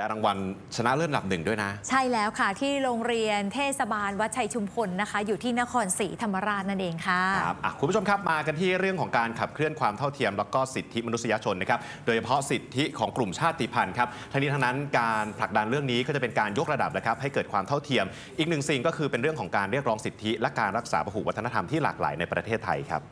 ได้รางวัลชนะเลิศอันดับ 1ด้วยนะใช่แล้วค่ะที่โรงเรียนเทศบาลวัดชัยชุมพลนะคะอยู่ที่นครศรีธรรมราชนั่นเองค่ะครับคุณผู้ชมครับมากันที่เรื่องของการขับเคลื่อนความเท่าเทียมแล้วก็สิทธิมนุษยชนนะครับโดยเฉพาะสิทธิของกลุ่มชาติพันธุ์ครับทั้งนี้ทั้งนั้นการผลักดันเรื่องนี้ก็จะเป็นการยกระดับนะครับให้เกิดความเท่าเทียมอีกหนึ่งสิ่งก็คือเป็นเรื่องของการเรียกร้องสิทธิและการรักษาพหุวัฒนธรรมที่หลากหลายในประเทศไทยครับ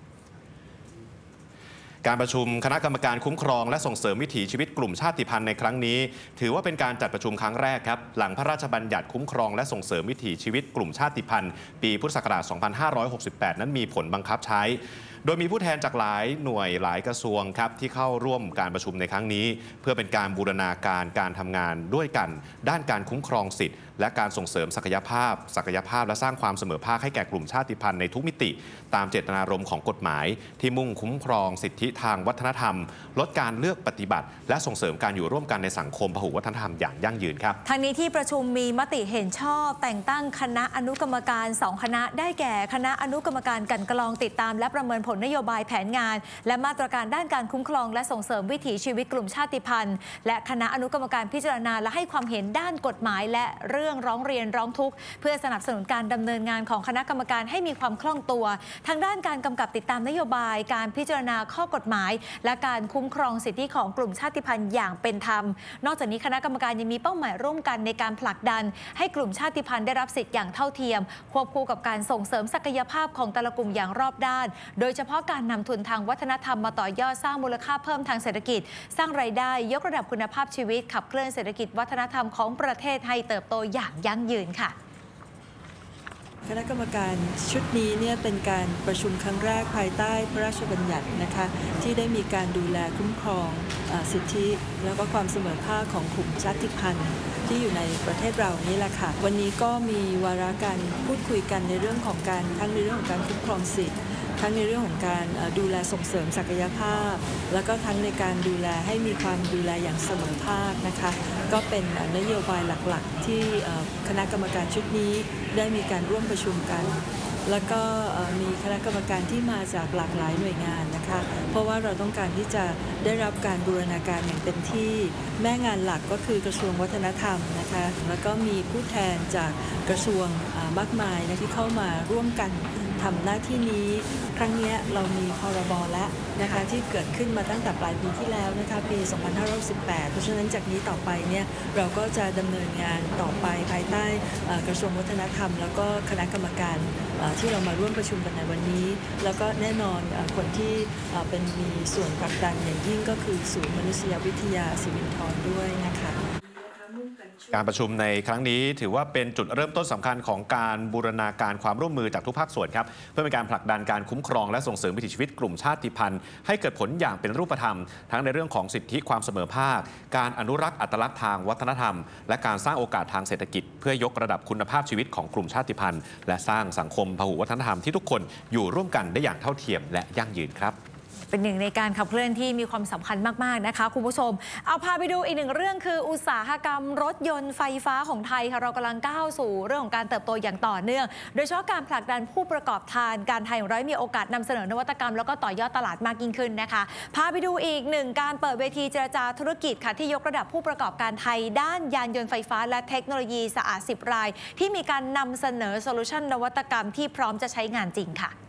การประชุมคณะกรรมการคุ้มครองและส่งเสริมวิถีชีวิตกลุ่มชาติพันธุ์ในครั้งนี้ถือว่าเป็นการจัดประชุมครั้งแรกครับหลังพระราชบัญญัติคุ้มครองและส่งเสริมวิถีชีวิตกลุ่มชาติพันธุ์ปีพุทธศักราช 2568 นั้นมีผลบังคับใช้โดยมีผู้แทนจากหลายหน่วยหลายกระทรวงครับที่เข้าร่วมการประชุมในครั้งนี้เพื่อเป็นการบูรณาการการทำงานด้วยกันด้านการคุ้มครองสิทธิและการส่งเสริมศักยภาพและสร้างความเสมอภาคให้แก่กลุ่มชาติพันธุ์ในทุกมิติตามเจตนารมณ์ของกฎหมายที่มุ่งคุ้มครองสิทธิทางวัฒนธรรมลดการเลือกปฏิบัติและส่งเสริมการอยู่ร่วมกันในสังคมพหุวัฒนธรรมอย่างยั่งยืนครับทางนี้ที่ประชุมมีมติเห็นชอบแต่งตั้งคณะอนุกรรมการ2คณะได้แก่คณะอนุกรรมการกลั่นกรองติดตามและประเมินผลนโยบายแผนงานและมาตรการด้านการคุ้มครองและส่งเสริมวิถีชีวิตกลุ่มชาติพันธุ์และคณะอนุกรรมการพิจารณาและให้ความเห็นด้านกฎหมายและเรื่องร้องเรียนร้องทุกข์เพื่อสนับสนุนการดำเนินงานของคณะกรรมการให้มีความคล่องตัวทางด้านการกำกับติดตามนโยบายการพิจารณาข้อกฎหมายและการคุ้มครองสิทธิของกลุ่มชาติพันธุ์อย่างเป็นธรรมนอกจากนี้คณะกรรมการยังมีเป้าหมายร่วมกันในการผลักดันให้กลุ่มชาติพันธุ์ได้รับสิทธิอย่างเท่าเทียมควบคู่กับการส่งเสริมศักยภาพของแต่ละกลุ่มอย่างรอบด้านโดยเฉพาะการนำทุนทางวัฒนธรรมมาต่อยอดสร้างมูลค่าเพิ่มทางเศรษฐกิจสร้างรายได้ยกระดับคุณภาพชีวิตขับเคลื่อนเศรษฐกิจวัฒนธรรมของประเทศให้เติบโตอย่างยั่งยืนค่ะคณะกรรมการชุดนี้เนี่ยเป็นการประชุมครั้งแรกภายใต้พระราชบัญญัตินะคะที่ได้มีการดูแลคุ้มครองสิทธิแล้วก็ความเสมอภาคของกลุ่มชาติพันธุ์ที่อยู่ในประเทศเรานี่แหละค่ะวันนี้ก็มีวาระการพูดคุยกันในเรื่องของการทั้งในเรื่องของการคุ้มครองสิทธิทั้งในเรื่องของการดูแลส่งเสริมศักยภาพแล้วก็ทั้งในการดูแลให้มีความดูแลอย่างเสมอภาคนะคะก็เป็นนโยบายหลักๆที่คณะกรรมการชุดนี้ได้มีการร่วมประชุมกันแล้วก็มีคณะกรรมการที่มาจากหลากหลายหน่วยงานนะคะเพราะว่าเราต้องการที่จะได้รับการบูรณาการอย่างเต็มที่แม่งานหลักก็คือกระทรวงวัฒนธรรมนะคะแล้วก็มีผู้แทนจากกระทรวงมากมายนะที่เข้ามาร่วมกันทำหน้าที่นี้ครั้งนี้เรามีพรบแล้วนะคะที่เกิดขึ้นมาตั้งแต่ปลายปีที่แล้วนะคะปี 2518 เพราะฉะนั้นจากนี้ต่อไปเนี่ยเราก็จะดำเนินงานต่อไปภายใต้กระทรวงวัฒนธรรมแล้วก็คณะกรรมการที่เรามาร่วมประชุมกันในวันนี้แล้วก็แน่นอนคนที่เป็นมีส่วนผลักดันอย่างยิ่งก็คือศูนย์มนุษยวิทยาศิรินทรด้วยนะคะการประชุมในครั้งนี้ถือว่าเป็นจุดเริ่มต้นสำคัญของการบูรณาการความร่วมมือจากทุกภาคส่วนครับเพื่อเป็นการผลักดันการคุ้มครองและส่งเสริมวิถีชีวิตกลุ่มชาติพันธุ์ให้เกิดผลอย่างเป็นรูปธรรมทั้งในเรื่องของสิทธิความเสมอภาคการอนุรักษ์อัตลักษณ์ทางวัฒนธรรมและการสร้างโอกาสทางเศรษฐกิจเพื่อยกระดับคุณภาพชีวิตของกลุ่มชาติพันธุ์และสร้างสังคมพหุวัฒนธรรมที่ทุกคนอยู่ร่วมกันได้อย่างเท่าเทียมและยั่งยืนครับเป็นหนึ่งในการขับเคลื่อนที่มีความสำคัญมากๆนะคะคุณผู้ชมเอาพาไปดูอีกหนึ่งเรื่องคืออุตสาหกรรมรถยนต์ไฟฟ้าของไทยค่ะเรากำลังก้าวสู่เรื่องของการเติบโตอย่างต่อเนื่องโดยเฉพาะการผลักดันผู้ประกอบการไทยของเรามีโอกาสนำเสนอนวัตกรรมแล้วก็ต่อยอดตลาดมากยิ่งขึ้นนะคะพาไปดูอีกหนึ่งการเปิดเวทีเจรจาธุรกิจค่ะที่ยกระดับผู้ประกอบการไทยด้านยานยนต์ไฟฟ้าและเทคโนโลยีสะอาด10 รายที่มีการนำเสนอโซลูชันนวัตกรรมที่พร้อมจะใช้งานจริงค่ะ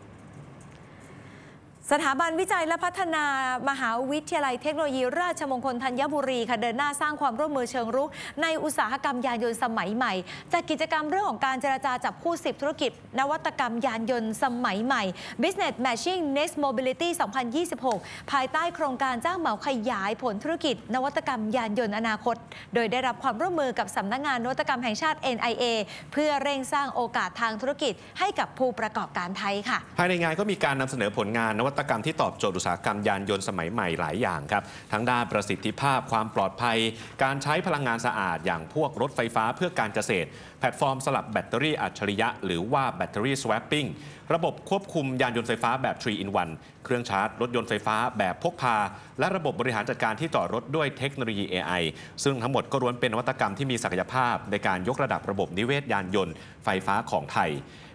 สถาบันวิจัยและพัฒนามหาวิทยาลัยเทคโนโลยีราชมงคลธัญบุรีค่ะเดินหน้าสร้างความร่วมมือเชิงรุกในอุตสาหกรรมยานยนต์สมัยใหม่จากกิจกรรมเรื่องของการเจรจาจับคู่10ธุรกิจนวัตกรรมยานยนต์สมัยใหม่ Business Matching Next Mobility 2026 ภายใต้โครงการจ้างเหมาขยายผลธุรกิจนวัตกรรมยานยนต์อนาคตโดยได้รับความร่วมมือกับสำนักงานนวัตกรรมแห่งชาติ NIA เพื่อเร่งสร้างโอกาสทางธุรกิจให้กับผู้ประกอบการไทยค่ะภายในงานก็มีการนำเสนอผลงานนวัตกรรมที่ตอบโจทย์อุตสาหกรรมยานยนต์สมัยใหม่หลายอย่างครับทั้งด้านประสิทธิภาพความปลอดภัยการใช้พลังงานสะอาดอย่างพวกรถไฟฟ้าเพื่อการเกษตรแพลตฟอร์มสลับแบตเตอรี่อัจฉริยะหรือว่าแบตเตอรี่ swapping ระบบควบคุมยานยนต์ไฟฟ้าแบบ 3-in-1 เครื่องชาร์จรถยนต์ไฟฟ้าแบบพกพาและระบบบริหารจัดการที่จอดรถด้วยเทคโนโลยี AI ซึ่งทั้งหมดก็ล้วนเป็นนวัตกรรมที่มีศักยภาพในการยกระดับระบบนิเวศยานยนต์ไฟฟ้าของไทย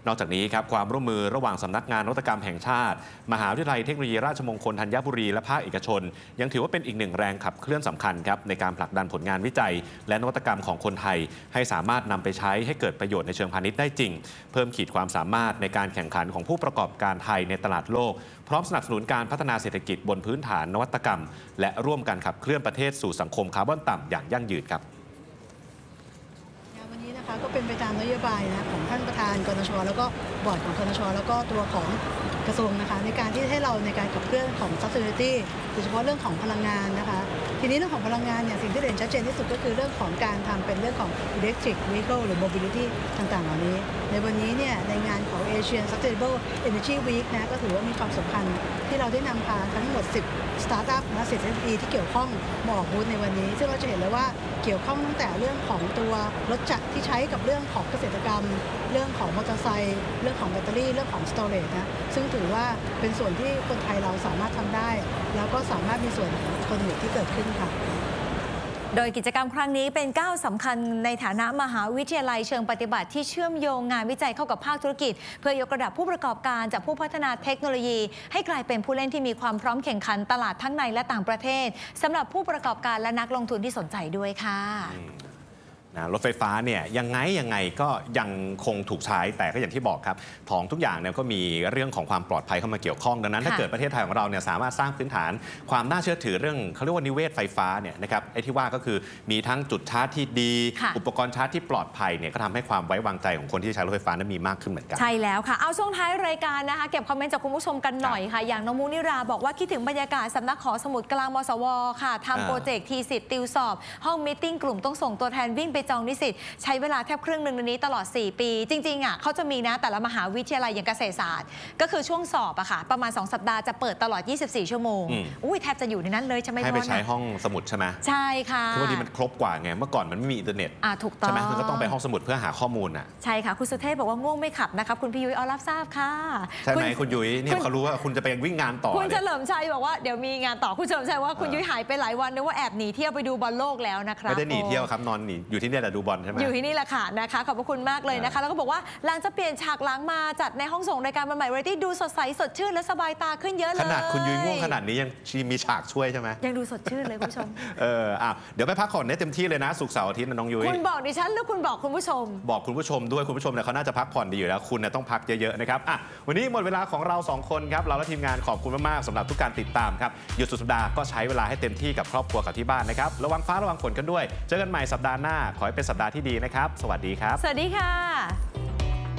นอกจากนี้ครับความร่วมมือระหว่างสำนักงานนวัตกรรมแห่งชาติมหาวิทยาลัยเทคโนโลยีราชมงคลธัญบุรีและภาคเอกชนยังถือว่าเป็นอีกหนึ่งแรงขับเคลื่อนสำคัญครับในการผลักดันผลงานวิจัยและนวัตกรรมของคนไทยให้สามารถนำไปใช้ให้เกิดประโยชน์ในเชิงพาณิชย์ได้จริงเพิ่มขีดความสามารถในการแข่งขันของผู้ประกอบการไทยในตลาดโลกพร้อมสนับสนุนการพัฒนาเศรษฐกิจบนพื้นฐานนวัตกรรมและร่วมกันขับเคลื่อนประเทศสู่สังคมคาร์บอนต่ำอย่างยั่งยืนครับวันนี้นะคะก็เป็นไปตามนโยบายนะของท่านประธานกนช.แล้วก็บอร์ดของกนช.แล้วก็ตัวของกระทรวงนะคะในการที่ให้เราในการขับเคลื่อนของ sustainability โดยเฉพาะเรื่องของพลังงานนะคะทีนี้เรื่องของพลังงานเนี่ยสิ่งที่เด่นชัดเจนที่สุดก็คือเรื่องของการทำเป็นเรื่องของ electric vehicle หรือ mobility ต่างๆเหล่านี้ในวันนี้เนี่ยในงานของ Asian Sustainable Energy Week นะก็ถือว่ามีความสำคัญที่เราได้นำพาทั้งหมด10 สตาร์ทอัพและ10 SME ที่เกี่ยวข้องมาออกบูธในวันนี้ซึ่งเราจะเห็นเลยว่าเกี่ยวข้องตั้งแต่เรื่องของตัวรถจักรที่ใช้กับเรื่องของเกษตรกรรมเรื่องของมอเตอร์ไซค์เรื่องของแบตเตอรี่เรื่องของสโตเรจนะซึ่งถือว่าเป็นส่วนที่คนไทยเราสามารถทำได้แล้วก็สามารถมีส่วนของอีโคโนมิกที่เกิดขึ้นค่ะโดยกิจกรรมครั้งนี้เป็นก้าวสำคัญในฐานะมหาวิทยาลัยเชิงปฏิบัติที่เชื่อมโยงงานวิจัยเข้ากับภาคธุรกิจเพื่อยกระดับผู้ประกอบการจากผู้พัฒนาเทคโนโลยีให้กลายเป็นผู้เล่นที่มีความพร้อมแข่งขันตลาดทั้งในและต่างประเทศสำหรับผู้ประกอบการและนักลงทุนที่สนใจด้วยค่ะรถไฟฟ้าเนี่ยยังไงก็ยังคงถูกใช้แต่ก็อย่างที่บอกครับของทุกอย่างเนี่ยก็มีเรื่องของความปลอดภัยเข้ามาเกี่ยวข้องดังนั้นถ้าเกิดประเทศไทยของเราเนี่ยสามารถสร้างพื้นฐานความน่าเชื่อถือเรื่องเขาเรียกว่านิเวศไฟฟ้าเนี่ยนะครับไอ้ที่ว่าก็คือมีทั้งจุดชาร์จที่ดีอุปกรณ์ชาร์จที่ปลอดภัยเนี่ยก็ทำให้ความไว้วางใจของคนที่ใช้รถไฟฟ้านั้นมีมากขึ้นเหมือนกันใช่แล้วค่ะเอาช่วงท้ายรายการนะคะเก็บคอมเมนต์จากคุณผู้ชมกันหน่อยค่ะอย่างน้องมุนิราบอกว่าคิดถึงบรรยากาศสำนักหอสมุดกลางมสวค่ะทำโปรเจกต์ทีสิทธิ์ติวสอบห้องมีตติ้งกลุ่มต้องส่งตัวแทนวิ่งไปจองนิสิตใช้เวลาแทบครึ่งหนึ่งในนี้ตลอด4ปีจริงๆอ่ะเขาจะมีนะแต่ละมหาวิทยาลัยอย่างเกษตรศาสตร์ก็คือช่วงสอบอะค่ะประมาณ2 สัปดาห์จะเปิดตลอด24 ชั่วโมงอุ้ยแทบจะอยู่ในนั้นเลยใช่ไหมให้ไปใช้ห้องสมุดใช่ไหมใช่ค่ะคือวันนี้มันครบกว่าไงเมื่อก่อนมันไม่มีอินเทอร์เน็ตถูกต้องใช่ไหมมันก็ต้องไปห้องสมุดเพื่อหาข้อมูลอ่ะใช่ค่ะคุณสุเทพบอกว่าง่วงไม่ขับนะครับคุณพี่ยุ้ยรับทราบค่ะใช่ไหมคุณยุ้ยเนี่ยเขารู้ว่าคุณจะไปวิ่งงานต่อคุณเฉลิมชัยบอกว่าเดี๋ยวมีงานต่อคุณเฉลิมชัยว่าคุณยุ้ยหายไปหลายวันนึกว่าแอบหนีเที่ยวไปดูบอลโลกแล้วนะครับไม่ได้หนีเที่ยวครับนอนหนีอยู่ที่นี่แต่ดูบอลใช่ไหมอยู่ที่นี่แหละค่ะนะคะขอบคุณมากเลยนะคะแล้วก็บอกว่าหลังจะเปลี่ยนฉากหลังมาจัดในห้องส่งรายการใหม่ๆเรตี้ดูสดใสสดชื่นและสบายตาขึ้นเยอะเลยขนาดคุณยุ้ยง่วงขนาดนี้ยังมีฉากช่วยใช่ไหมยังดูสดชื่นเลยคุณผู้ชมเดี๋ยวไปพักผ่อนได้เต็มที่เลยนะศุกร์เสาร์อาทิตย์นะน้องยุ้ยคุณบอกดิฉันหรือคุณบอกคุณผู้ชมบอกคุณผู้ชมด้วยคุณผู้ชมเนี่ยเขาน่าจะพักผ่อนดีอยู่แล้วคุณเนี่ยต้องพักเยอะๆนะครับวันนี้หมดเวลาของเรา2คนครับเราและทีมงานขอบคุณมากๆสำหรับทุกการติดตามครับหยุดสุดสัปดาห์ก็ใช้เวลาให้เต็มที่กับครอบครัวกับที่บ้านนะครับระวังฟ้าระวังฝนกันด้วยเจอกันใหม่สัปดาห์หน้าขอให้เป็นสัปดาห์ที่ดีนะครับสวัสดีครับสวัสดีค่ะ